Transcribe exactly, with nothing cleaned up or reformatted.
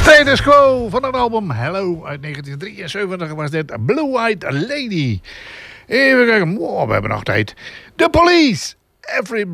Status Quo van het album Hello uit negentien drieënzeventig was dit Blue Eyed Lady. Even kijken, wow, we hebben nog tijd. The Police, Every